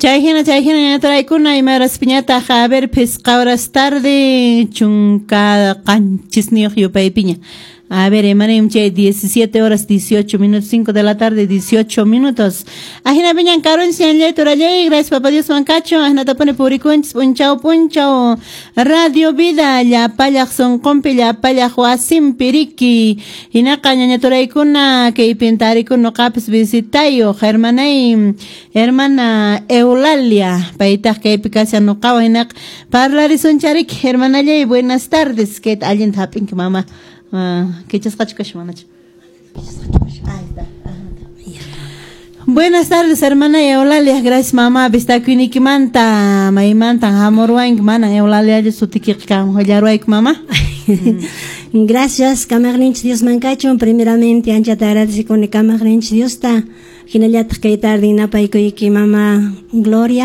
Chayhina traykuna imaras piñata a ver pescadoras tarde chunka qanchisniyoq yupaypiña. A ver, emanim chay 17 horas 18 minutos, 5 de la tarde 18 minutos. Ajina piñan carun sianle turallay, gracias papá Dios mancacho, ajina tapone purikunchis punchao Radio Vida ya pallaq son compi ya pallaq wasim piriki. Hinaqa ñaña turaykuna kay pintarikun noqapis visitayo hermana Eulalia paytaq kaypi kasya noqawa hinaq parlarisuncharik hermanallay buenas tardes que alguien hapinki mama. Buenas tardes, hermana Eulalia. Gracias, mamá. Vista que manta, maimanta, amorwain, mana Eulalia, yo sutiki kam, hoyaruaik, mamá. Gracias, Camarlinch Dios mancacho. Primeramente, ancha te agradezco con el Camarlinch Dios ta. Ginaliat que tardina pa y mamá Gloria.